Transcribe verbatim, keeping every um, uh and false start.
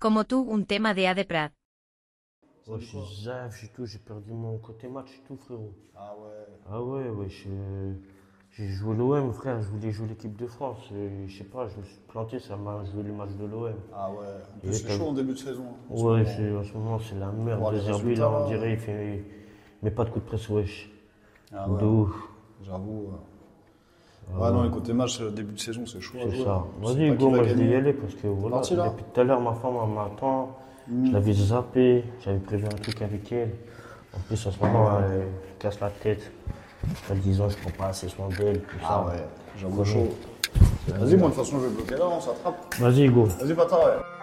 como tú un tema de A de Prat. Ouais, je suis zaf, j'ai tout, j'ai perdu mon côté match et tout, frérot. Ah ouais. Ah ouais, ouais, je- j'ai joué l'O M, frère, je voulais jouer l'équipe de France. Et je sais pas, je me suis planté, ça m'a joué le match de l'O M. Ah ouais. En Et plus, c'est t'as- chaud en début de saison. hein, en ce Ouais, moment. c'est- en ce moment, c'est la merde. Voir les De Zerbi, résultats, là, on là. dirait, il fait. Il met pas de coup de presse, wesh. Ah De ouais. ouf. J'avoue. Ouais, ouais non, les côtés match, euh, début de saison, c'est chaud à C'est jouer. ça. hein. Tu sais Vas-y, pas Hugo, qui va moi je vais y gagner. aller parce que voilà, Parti, là depuis tout à l'heure, ma femme elle m'attend. Mm. Je l'avais zappé, j'avais prévu un truc avec elle. En plus, en ce moment, elle me casse la tête. Elle disant, je prends pas assez soin d'elle, tout Ah ça. ouais, j'avoue Comment chaud. Vas-y, moi, de toute façon, je vais bloquer là, on s'attrape. Vas-y, Hugo. Vas-y, Pata, ouais.